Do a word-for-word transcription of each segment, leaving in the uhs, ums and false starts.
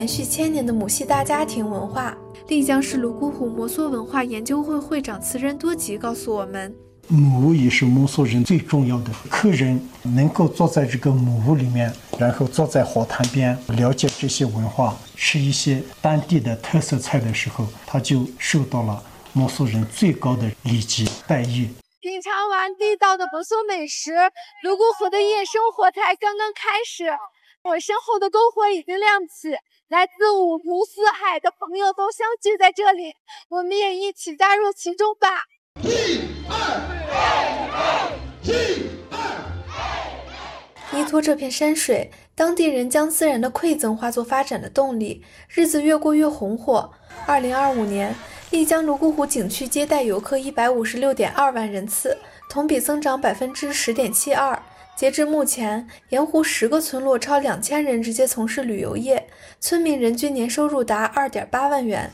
延续千年的母系大家庭文化。丽江市泸沽湖摩梭文化研究会会长慈仁多吉告诉我们， 木屋也是摩梭人最重要的。客人能够坐在这个木屋里面，然后坐在火塘边，了解这些文化，吃一些当地的特色菜的时候，他就受到了摩梭人最高的礼节待遇。 品尝完地道的摩梭美食，泸沽湖的夜生活才刚刚开始。我身后的篝火已经亮起，来自五湖四海的朋友都相聚在这里，我们也一起加入其中吧。一二一二依托这片山水，当地人将自然的馈赠化作发展的动力，日子越过越红火。二零二五年，丽江泸沽湖景区接待游客一百五十六点二万人次，同比增长百分之十点七二。截至目前，沿湖十个村落超两千人直接从事旅游业，村民人均年收入达二点八万元。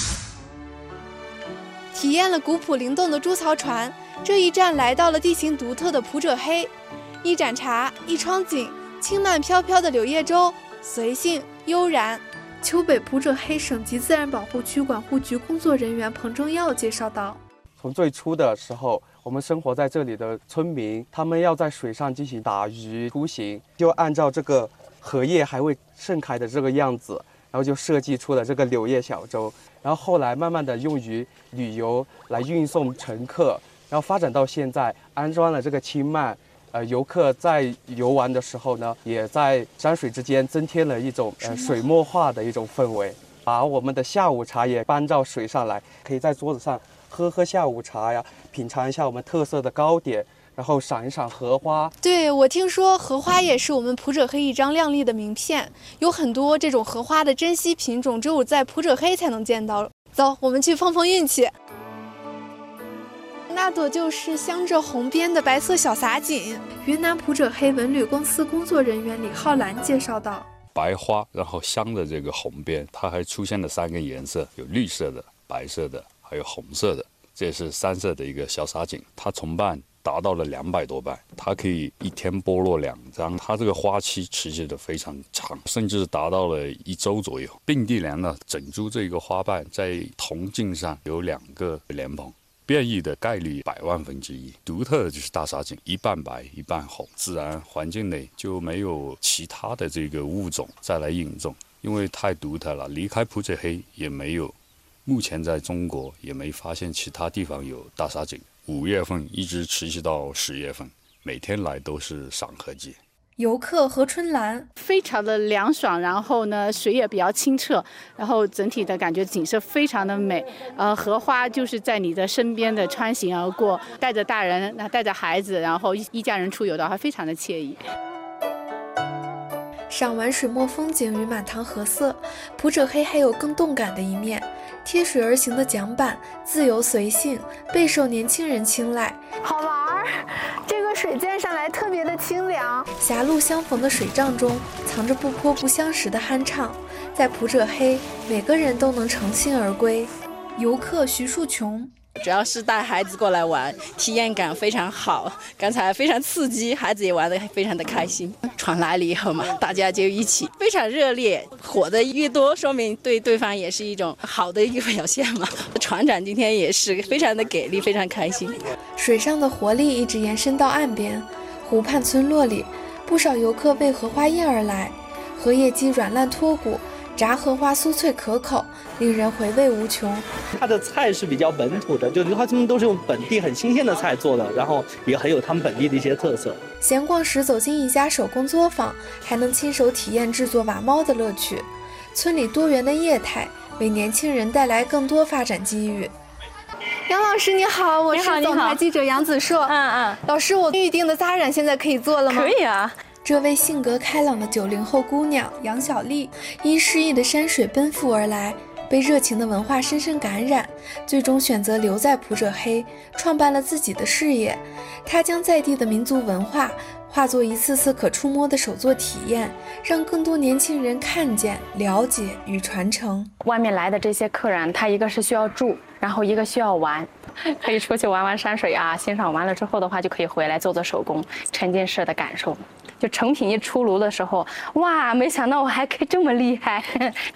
体验了古朴灵动的猪槽船，这一站来到了地形独特的普者黑。一盏茶，一窗景，轻慢飘飘的柳叶舟，随性悠然。丘北普者黑省级自然保护区管护局工作人员彭正耀介绍道， 从最初的时候，我们生活在这里的村民，他们要在水上进行打鱼出行，就按照这个荷叶还未盛开的这个样子，然后就设计出了这个柳叶小舟，然后后来慢慢的用于旅游来运送乘客，然后发展到现在安装了这个轻慢，呃，游客在游玩的时候呢，也在山水之间增添了一种呃水墨画的一种氛围，把我们的下午茶也搬到水上来，可以在桌子上喝喝下午茶呀，品尝一下我们特色的糕点，然后赏一赏荷花。 对，我听说荷花也是我们普者黑一张亮丽的名片，有很多这种荷花的珍稀品种，只有在普者黑才能见到。走，我们去碰碰运气。那朵就是镶着红边的白色小洒锦。云南普者黑文旅公司工作人员李浩兰介绍道， 白花然后镶的这个红边，它还出现了三个颜色，有绿色的、白色的还有红色的，这是三色的一个小洒锦，它重瓣达到了两百多瓣，它可以一天剥落两张，它这个花期持续的非常长，甚至达到了一周左右。并蒂莲呢，整株这个花瓣在铜茎上有两个莲蓬，变异的概率百万分之一。独特的就是大洒锦，一半白一半红，自然环境内就没有其他的这个物种再来引种，因为太独特了，离开普者黑也没有，目前在中国也没发现其他地方有大洒锦。五月份一直持续到十月份，每天来都是赏荷季。 游客何春兰， 非常的凉爽，然后呢水也比较清澈，然后整体的感觉景色非常的美。呃，荷花就是在你的身边的穿行而过，带着大人，那带着孩子，然后一家人出游的话，非常的惬意。 赏完水墨风景与满堂荷色，普者黑还有更动感的一面。贴水而行的桨板，自由随性，备受年轻人青睐。 好玩儿，这个水溅上来特别的清凉。 狭路相逢的水仗中，藏着不泼不相识的酣畅。在普者黑，每个人都能乘兴而归。游客徐树琼， 主要是带孩子过来玩，体验感非常好，刚才非常刺激，孩子也玩得非常的开心。船来了以后嘛，大家就一起非常热烈，火的越多，说明对对方也是一种好的一个表现嘛。船长今天也是非常的给力，非常开心。 水上的活力一直延伸到岸边，湖畔村落里，不少游客为荷花印而来，荷叶鸡软烂脱骨，炸荷花酥脆可口，令人回味无穷。 它的菜是比较本土的，就是他们都是用本地很新鲜的菜做的，然后也很有他们本地的一些特色。 闲逛时走进一家手工作坊，还能亲手体验制作瓦猫的乐趣。村里多元的业态为年轻人带来更多发展机遇。杨老师你好，我是总台记者杨子硕。 嗯嗯， 老师，我预定的扎染现在可以做了吗？ 可以啊。 这位性格开朗的九零后姑娘杨小丽，因诗意的山水奔赴而来，被热情的文化深深感染，最终选择留在普者黑，创办了自己的事业。她将在地的民族文化化作一次次可触摸的手作体验，让更多年轻人看见、了解与传承。 外面来的这些客人，他一个是需要住，然后一个需要玩，可以出去玩玩山水啊，欣赏完了之后的话，就可以回来做做手工，沉浸式的感受。 就成品一出炉的时候，哇，没想到我还可以这么厉害。